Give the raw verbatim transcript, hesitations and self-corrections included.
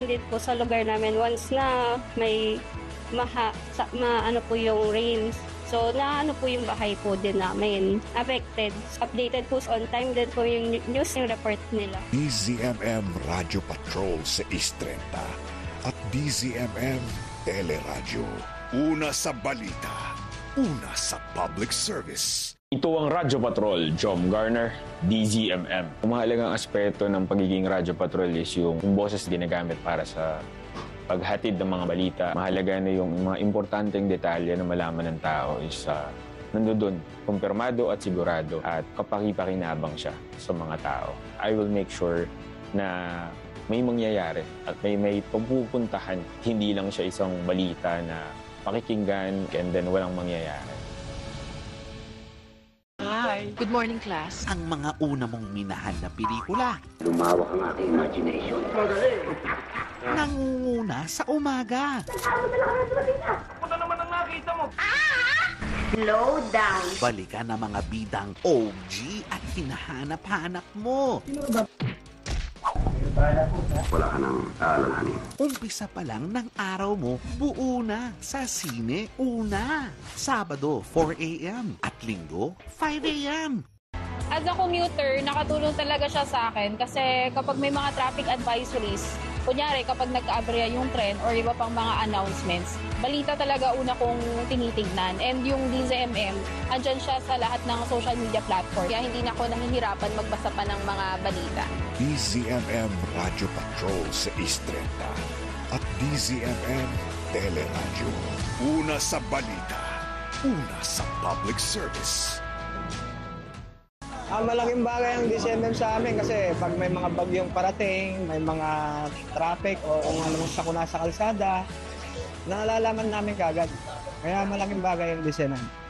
din po sa lugar namin once na may maha, sa, ma, ano po yung rains. So, na ano po yung bahay po din namin affected. Updated po on time din po yung news yung report nila. D Z M M Radio Patrol sa East thirty at D Z M M Teleradyo. Una sa balita, una sa public service. Ito ang Radyo Patrol, Jom Garner, D Z M M. Ang mahalagang aspeto ng pagiging Radyo Patrol is yung, yung boses ginagamit para sa paghatid ng mga balita. Mahalaga na yung mga importanteng detalye na malaman ng tao is uh, nandoon, kumpirmado at sigurado at kapaki-pakinabang siya sa mga tao. I will make sure na may mangyayari at may may pupuntahan. Hindi lang siya isang balita na pakikinggan and then walang mangyayari. Hi. Good morning, class. Ang mga una mong minahan na pelikula. Lumawak ang ating imagination. Madali! Nangunguna sa umaga. Puta naman ang nakita mo! Slow down! Balikan ang mga bidang O G at hinahanap-hanap mo. Wala ka nang aalalahanin. Umpisa pa lang ng araw mo, buo na sa Sine Una. Sabado, four a.m. at Linggo, five a.m. As a commuter, nakatulong talaga siya sa akin kasi kapag may mga traffic advisories, kunyari kapag nagka-aberya yung tren or iba pang mga announcements, balita talaga una kong tinitignan. And yung D Z M M, andyan siya sa lahat ng social media platform. Kaya hindi na ako nahihirapan magbasa pa ng mga balita. D Z M M Radio Patrol sa East thirty at D Z M M Teleradyo. Una sa balita, una sa public service. Ah, malaking bagay ang D Z M M sa amin kasi pag may mga bagyong parating, may mga traffic o kung anong sakuna sa kalsada, nalalaman namin kagad. Kaya malaking bagay ang D Z M M.